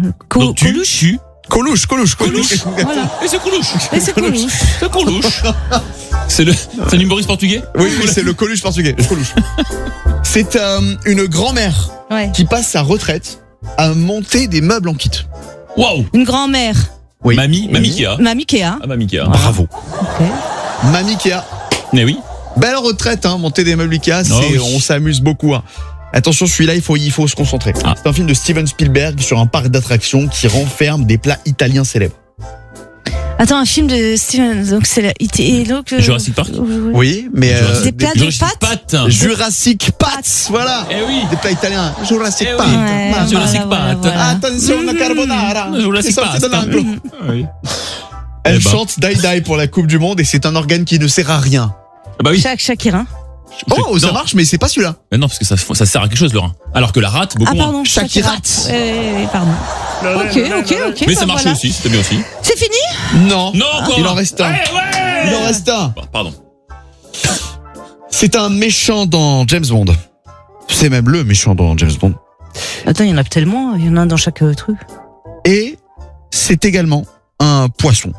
Donc tu Coluche. Coluche. Voilà. Et c'est Coluche. Et c'est Coluche. C'est Coluche. C'est un humoriste portugais. Oui, c'est le Coluche portugais. Coluche. C'est une grand-mère Ouais. qui passe sa retraite à monter des meubles en kit. Waouh. Une grand-mère. Oui. Mamie Ikea. Mamie Kea. Ah, Mamie Ikea. Bravo. Ok. Mamie Ikea. Mais oui. Belle retraite, monter des meubles Ikea, oui. on s'amuse beaucoup. Attention, celui-là, il faut se concentrer. Ah. C'est un film de Steven Spielberg sur un parc d'attractions qui renferme des plats italiens célèbres. Attends, un film de Steven. Donc c'est Jurassic Park. Oui, mais Des plats de Jurassic pâtes. Pâtes. Jurassic Pâtes, voilà. Eh oui. Des plats italiens. Jurassic Eh oui. Pâtes. Ouais, Jurassic voilà, Pâtes. Attention, la carbonara. Jurassic C'est sorti Pâtes. de l'anglo. Oui. Elle Eh ben. chante Die Die pour la Coupe du Monde et c'est un organe qui ne sert à rien. Ah bah oui. Shakira. Oh, ça Non. marche, mais c'est pas celui-là. Mais non, parce que ça sert à quelque chose, le rein. Alors que la rate, beaucoup Ah moins. pardon. Shakira. Oui, pardon. Ok. Mais bah ça marchait voilà. aussi, c'était bien aussi. C'est fini. Non. Non, encore. Il en reste un. Ouais. Il en reste un. Pardon. C'est un méchant dans James Bond. C'est même le méchant dans James Bond. Attends, il y en a tellement. Il y en a un dans chaque truc. Et c'est également un poisson.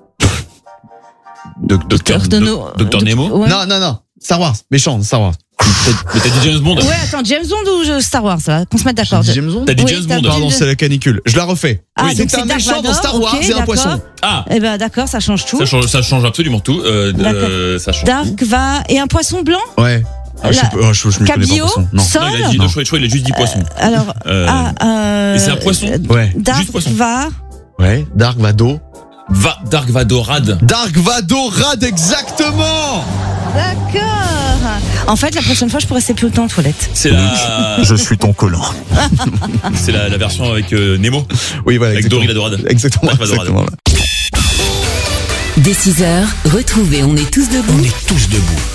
Docteur Nemo. Ouais. Non. Star Wars. Méchant, Star Wars. Mais t'as dit James Bond. Ouais, attends, James Bond ou Star Wars, là, qu'on se mette J'ai d'accord. dit James Bond. T'as dit Oui, James t'as Bond. dit- Pardon, c'est la canicule. Je la refais. Ah, donc c'est un Dark méchant dans Vador, Star Wars ok, et un d'accord. poisson. Ah, Eh ben d'accord, ça change tout. ça change absolument tout. D'accord. Ça change Dark tout. va et un poisson blanc. Ouais. Ah, je La- sais pas, je m'y connais pas en Cabillaud, poisson. Non. Sol. Non, il a dit, je crois, il a juste dit poisson. Alors, Et c'est un poisson. Ouais. Dark Juste poisson. va. Ouais. Dark Vado. Dark Vadorad. Dark Vadorad, exactement. D'accord. En fait, la prochaine fois, je pourrais rester plus longtemps aux toilettes. C'est la, Je suis ton collant. c'est la version avec Nemo. Oui, voilà. Avec exactement. Dory la Dorade. Exactement. Dark Vadorad. exactement. Dès 6h, retrouvez On est tous debout. On est tous debout.